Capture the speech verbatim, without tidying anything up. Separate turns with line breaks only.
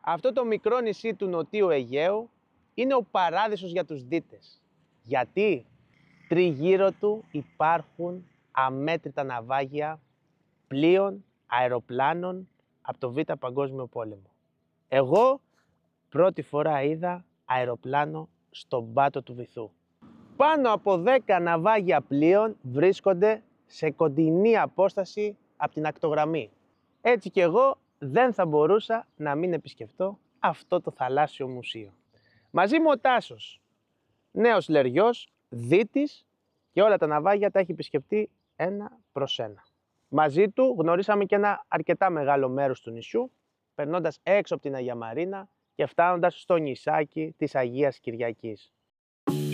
Αυτό το μικρό νησί του Νοτίου Αιγαίου είναι ο παράδεισος για τους δίτες. Γιατί τριγύρω του υπάρχουν αμέτρητα ναυάγια πλοίων, αεροπλάνων από το Β' Παγκόσμιο Πόλεμο. Εγώ πρώτη φορά είδα αεροπλάνο στον πάτο του βυθού. Πάνω από δέκα ναυάγια πλοίων βρίσκονται σε κοντινή απόσταση από την ακτογραμμή. Έτσι κι εγώ δεν θα μπορούσα να μην επισκεφτώ αυτό το θαλάσσιο μουσείο. Μαζί μου ο Τάσος, νέος λεριός, δίτης, και όλα τα ναυάγια τα έχει επισκεφτεί ένα προς ένα. Μαζί του γνωρίσαμε και ένα αρκετά μεγάλο μέρος του νησιού, περνώντας έξω από την Αγία Μαρίνα και φτάνοντας στο νησάκι της Αγίας Κυριακής.